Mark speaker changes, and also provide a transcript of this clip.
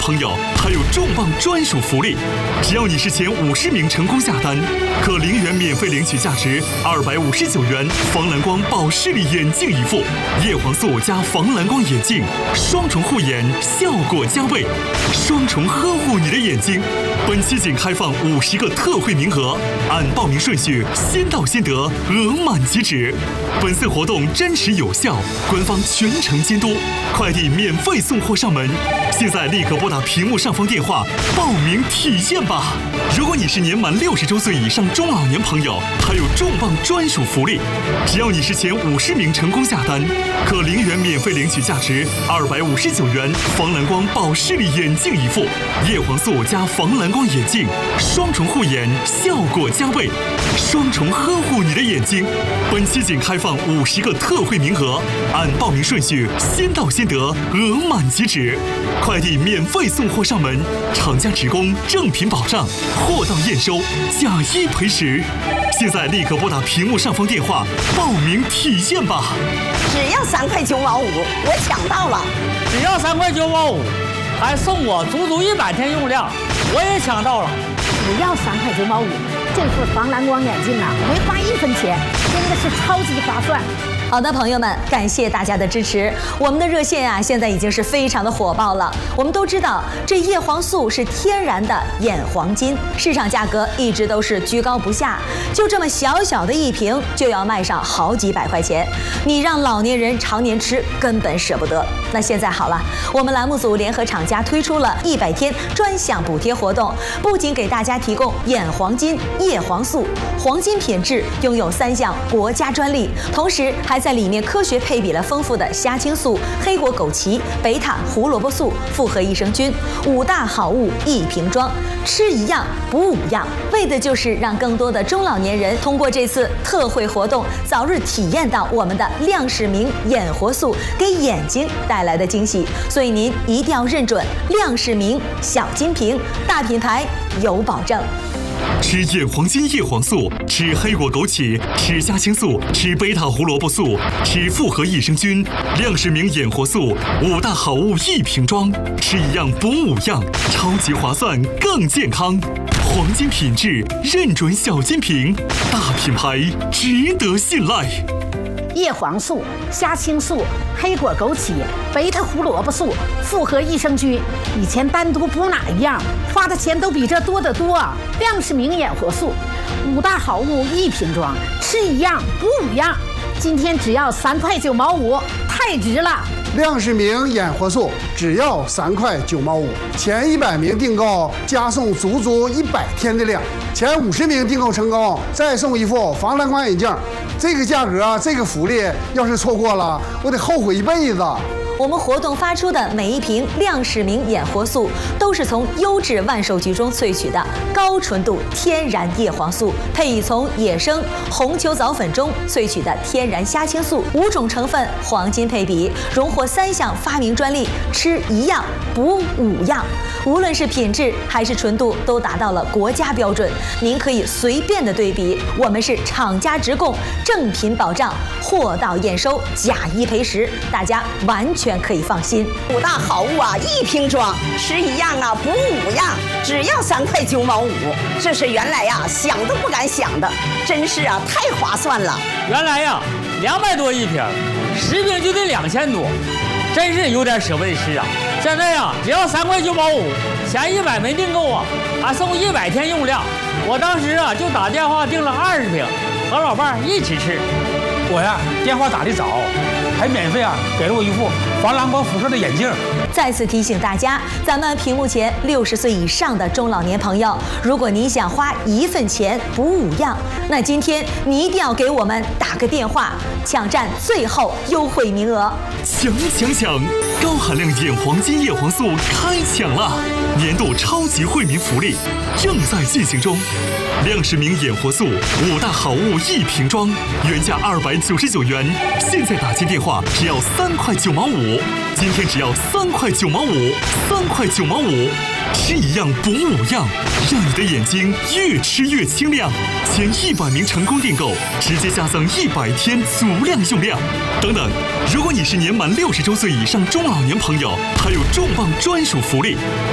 Speaker 1: 朋友还有重磅专属福利，只要你是前50名成功下单，可0元免费领取价值259元防蓝光保视力眼镜一副，叶黄素加防蓝光眼镜，双重护眼，效果加倍，双重呵护你的眼睛。本期仅开放50个特惠名额，按报名顺序先到先得，额满即止。本次活动真实有效，官方全程监督，快递免费送货上门。现在立刻拨打屏幕上方电话报名体验吧！如果你是年满60周岁以上中老年朋友，还有重磅专属福利，只要你是前50名成功下单，可0元免费领取价值259元防蓝光保视力眼镜一副，叶黄素加防蓝光眼镜，双重护眼，效果加倍，双重呵护你的眼睛。本期仅开放50个特惠名额，按报名顺序先到先得，额满即止。快递免费送货上门，厂家职工正品保障，货到验收，假一赔10。现在立刻拨打屏幕上方电话报名体验吧！
Speaker 2: 只要3块9毛5，我抢到了！
Speaker 3: 只要3块9毛5，还送我足足100天用量，我也抢到了！
Speaker 4: 只要3块9毛5，这副防蓝光眼镜啊，没花1分钱，真的是超级划算。
Speaker 5: 好的，朋友们，感谢大家的支持。我们的热线啊，现在已经是非常的火爆了。我们都知道，这叶黄素是天然的眼黄金，市场价格一直都是居高不下，就这么小小的一瓶就要卖上好几百块钱，你让老年人常年吃根本舍不得。那现在好了，我们栏目组联合厂家推出了100天专享补贴活动，不仅给大家提供眼黄金、叶黄素、黄金品质，拥有3项国家专利，同时还在里面科学配比了丰富的虾青素、黑果枸杞、贝塔胡萝卜素、复合益生菌，5大好物1瓶装，吃一样补5样，为的就是让更多的中老年人通过这次特惠活动，早日体验到我们的亮视明眼活素给眼睛带来的惊喜。所以您一定要认准亮视明小金瓶，大品牌有保证。
Speaker 1: 吃眼黄金叶黄素，吃黑果枸杞，吃虾青素，吃贝塔胡萝卜素，吃复合益生菌，亮视明眼活素，5大好物1瓶装，吃一样补5样，超级划算，更健康。黄金品质，认准小金瓶，大品牌，值得信赖。
Speaker 4: 叶黄素、虾青素、黑果枸杞、贝塔胡萝卜素、复合益生菌，以前单独补哪一样，花的钱都比这多得多。亮视明眼活素，5大好物1瓶装，吃一样补5样，今天只要3块9毛5，太值了！
Speaker 6: 亮视明眼活素只要3块9毛5，前100名订购加送足足100天的量，前50名订购成功再送一副防蓝光眼镜。这个价格，这个福利，要是错过了，我得后悔一辈子。
Speaker 5: 我们活动发出的每一瓶亮视明眼活素，都是从优质万寿菊中萃取的高纯度天然叶黄素，配以从野生红球藻粉中萃取的天然虾青素，5种成分黄金配比，荣获3项发明专利，吃一样补5样。无论是品质还是纯度，都达到了国家标准。您可以随便的对比，我们是厂家直供，正品保障，货到验收，假一赔10，大家完全可以放心。
Speaker 2: 5大好物啊1瓶装，吃一样啊补5样，只要3块9毛5，这是原来呀想都不敢想的，真是啊太划算了。
Speaker 3: 原来呀200多一瓶，10瓶就得2000多，真是有点舍不得吃啊。现在呀只要3块9毛5，前100没订购啊，还送100天用量。我当时啊就打电话订了20瓶，和老伴一起吃。
Speaker 7: 我呀电话打得早，还免费啊给了我一副防蓝光辐射的眼镜。
Speaker 5: 再次提醒大家，咱们屏幕前60岁以上的中老年朋友，如果你想花1份钱补5样，那今天你一定要给我们打个电话，抢占最后优惠名额。
Speaker 1: 抢！高含量眼黄金叶黄素开抢了！年度超级惠民福利正在进行中。亮视明眼活素5大好物1瓶装，原价299元，现在打进电话只要3块9毛5，今天只要3块9毛5，3块9毛5，吃一样补5样，让你的眼睛越吃越清亮。前100名成功订购，直接加赠100天足量用量。等等，如果你是年满60周岁以上中老年朋友，还有重磅专属福利。